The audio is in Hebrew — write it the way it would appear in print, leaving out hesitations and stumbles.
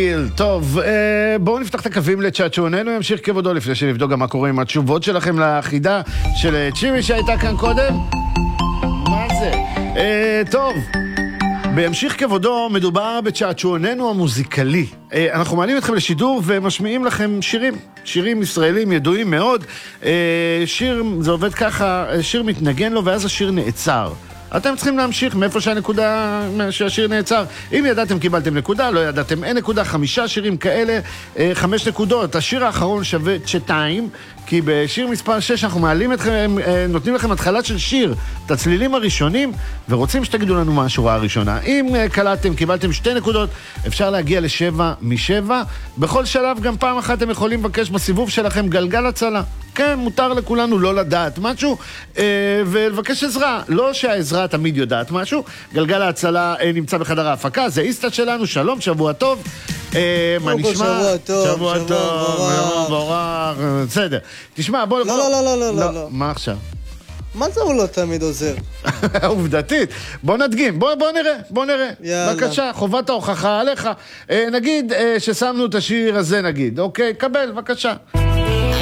טוב, בואו נפתח את הקווים לצ'אט שעוננו, ימשיך כבודו לפני שנבדוק גם מה קורה עם התשובות שלכם לחידה של צ'ימי שהייתה כאן קודם. מה זה? טוב, בימשיך כבודו מדובר בצ'אט שעוננו המוזיקלי. אנחנו מעלים אתכם לשידור ומשמיעים לכם שירים ישראלים ידועים מאוד. שיר, זה עובד ככה, שיר מתנגן לו ואז השיר נעצר. אתם צריכים להמשיך מאיפה שהשיר נעצר. אם ידעתם קיבלתם נקודה, לא ידעתם אין נקודה, 5 שירים כאלה, 5 נקודות. השיר האחרון שווה 2, כי בשיר מספר 6 אנחנו מעלים אתכם, נותנים לכם התחלה של שיר, את הצלילים הראשונים, ורוצים שתגידו לנו מה השורה הראשונה. אם קלטתם, קיבלתם 2 נקודות, אפשר להגיע ל7 מ7. בכל שלב גם פעם אחת אתם יכולים לבקש בסיבוב שלכם גלגל הצלה. כן, מותר לכולנו לא לדעת משהו, ולבקש עזרה. לא שהעזרה תמיד יודעת משהו. גלגל ההצלה נמצא בחדר ההפקה, זה איסטה שלנו, שלום, שבוע טוב. מה נשמע? שבוע טוב, מבורך. בסדר. תשמע, בוא... לא. מה עכשיו? מה זה הוא לא תמיד עוזר? עובדתית. בוא נדגים, בוא נראה. יאללה. בבקשה, חובת ההוכחה עליך. נגיד ששמנו את השיר הזה נגיד, אוקיי? קבל, בבקשה.